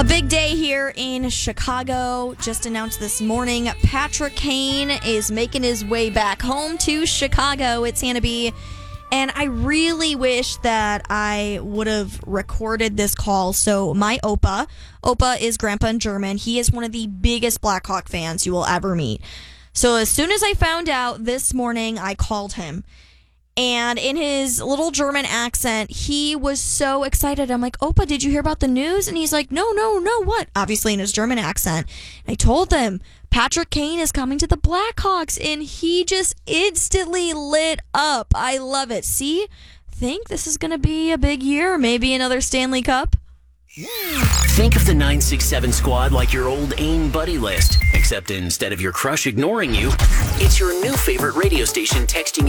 A big day here in Chicago. Just announced this morning, Patrick Kane is making his way back home to Chicago. It's Hannah. And I really wish that I would have recorded this call. So my Opa is grandpa in German. He is one of the biggest Blackhawk fans you will ever meet. So as soon as I found out this morning, I called him. And in his little German accent, he was so excited. I'm like, Opa, did you hear about the news? And he's like, no, what? Obviously in his German accent. I told him, Patrick Kane is coming to the Blackhawks, and he just instantly lit up. I love it. See? Think this is going to be a big year, maybe another Stanley Cup? Think of the 967 squad like your old AIM buddy list, except instead of your crush ignoring you, it's your new favorite radio station texting you